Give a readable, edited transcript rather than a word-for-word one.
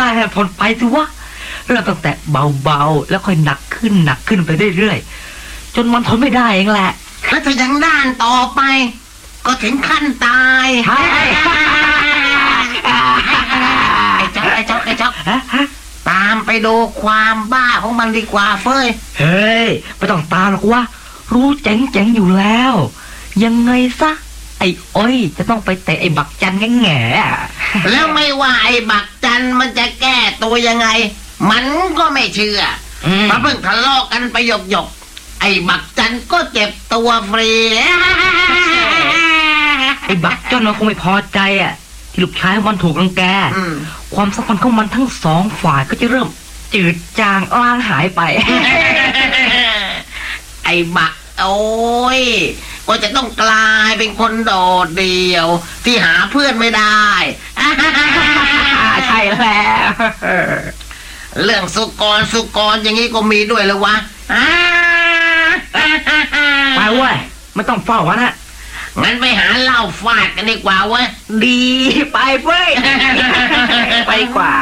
ให้ผ่อนไปสิวะเริ่มตั้งแต่เบาๆแล้วค่อยหนักขึ้นไปเรื่อยๆจนมันทนไม่ได้เองแหละแล้วถ้ายังด้านต่อไปก็ถึงขั้นตายไอ้จ๊อกตามไปดูความบ้าของมันดีกว่าเฟ้ยเฮ้ยไม่ต้องตามหรอกวะรู้เจ๋งอยู่แล้วยังไงซะไอ้อ้อยจะต้องไปเตะไอ้บักจันแง่แล้วไม่ว่าไอ้บักจันมันจะแก้ตัวยังไงมันก็ไม่เชื่อมาเพิ่งทะเลาะกันไปหยกไอ้บักจันก็เจ็บตัวฟรีไอ้บักจันมันคงไม่พอใจอ่ะที่ลูกชายมันถูกรังแกความสัมพันธ์ของมันทั้งสองฝ่ายก็จะเริ่มจืดจางล้างหายไปไอ้บักโอ้ยก็จะต้องกลายเป็นคนโดดเดี่ยวที่หาเพื่อนไม่ได้ใช่แล้วเรื่องสุกรอย่างนี้ก็มีด้วยเลยวะไปเว้ยไม่ต้องเฝ้าวะนะงั้นไปหาเหล้าฟาดกันดีกว่าเว้ยดีไปเว้ยไปกว่า